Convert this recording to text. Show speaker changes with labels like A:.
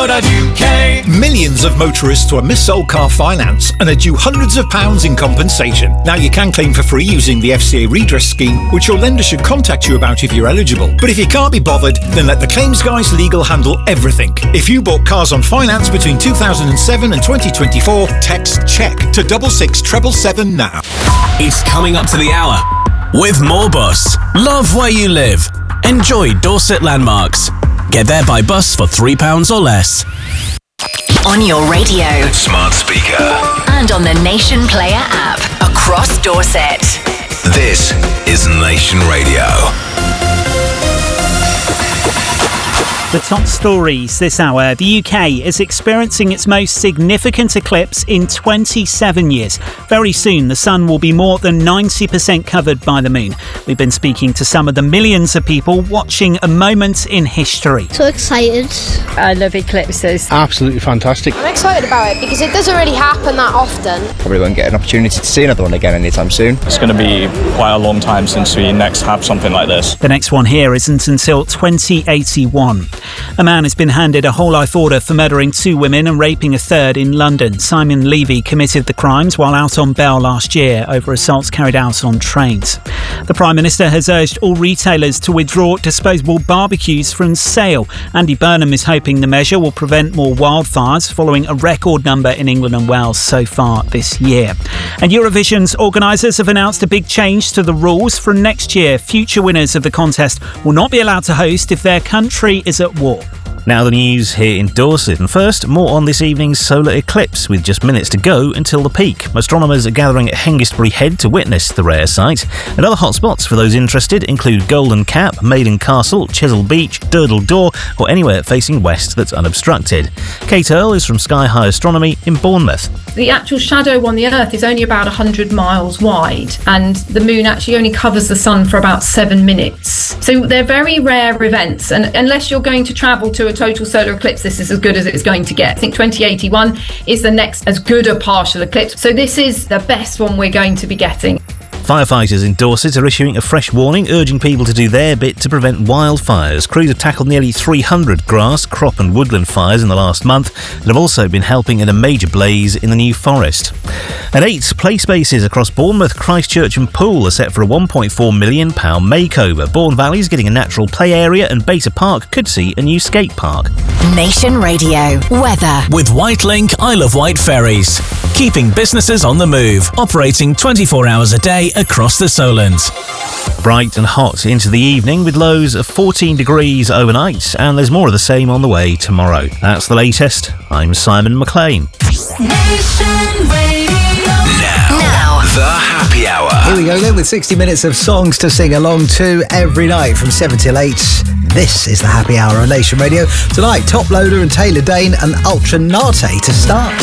A: Motor.co.uk.
B: Millions of motorists were mis-sold car finance and are due hundreds of pounds in compensation. Now you can claim for free using the FCA redress scheme, which your lender should contact you about if you're eligible. But if you can't be bothered, then let the Claims Guys Legal handle everything. If you bought cars on finance between 2007 and 2024, text CHECK to 66777 now.
C: It's coming up to the hour with Moorbus. Love where you live. Enjoy Dorset landmarks. Get there by bus for £3 or less.
D: On your radio,
C: Smart speaker.
D: and on the Nation Player app across Dorset.
C: This is Nation Radio.
E: The top stories this hour. The UK is experiencing its most significant eclipse in 27 years. Very soon, the sun will be more than 90% covered by the moon. We've been speaking to some of the millions of people watching a moment in history.
F: So excited.
G: I love eclipses.
H: Absolutely fantastic.
I: I'm excited about it because it doesn't really happen that often.
J: Probably won't get an opportunity to see another one again anytime soon.
K: It's going to be quite a long time since we next have something like this.
E: The next one here isn't until 2081. A man has been handed a whole life order for murdering 2 women and raping a third in London. Simon Levy committed the crimes while out on bail last year over assaults carried out on trains. The Prime Minister has urged all retailers to withdraw disposable barbecues from sale. Andy Burnham is hoping the measure will prevent more wildfires following a record number in England and Wales so far this year. And Eurovision's organisers have announced a big change to the rules. From next year, future winners of the contest will not be allowed to host if their country is at war.
L: Now the news here in Dorset, and first, more on this evening's solar eclipse with just minutes to go until the peak. Astronomers are gathering at Hengistbury Head to witness the rare sight, and other hot spots for those interested include Golden Cap, Maiden Castle, Chisel Beach, Durdle Door, or anywhere facing west that's unobstructed. Kate Earle is from Sky High Astronomy in Bournemouth.
M: The actual shadow on the Earth is only about 100 miles wide, and the moon actually only covers the sun for about 7 minutes. So they're very rare events, and unless you're going to travel to a total solar eclipse, this is as good as it's going to get. I think 2081 is the next as good a partial eclipse, so this is the best one we're going to be getting.
L: Firefighters in Dorset are issuing a fresh warning, urging people to do their bit to prevent wildfires. Crews have tackled nearly 300 grass, crop and woodland fires in the last month and have also been helping in a major blaze in the New Forest. And 8 play spaces across Bournemouth, Christchurch and Poole are set for a £1.4 million makeover. Bourne Valley's getting a natural play area and Beta Park could see a new skate park.
D: Nation Radio. Weather.
C: With Whitelink Isle of Wight ferries. Keeping businesses on the move. Operating 24 hours a day across the Solent.
L: Bright and hot into the evening with lows of 14 degrees overnight, and there's more of the same on the way tomorrow. That's the latest. I'm Simon McLean.
C: Now, the happy hour.
N: Here we go then with 60 minutes of songs to sing along to every night from 7 till 8. This is the happy hour on Nation Radio. Tonight, Top Loader and Taylor Dane and Ultra Nate to start.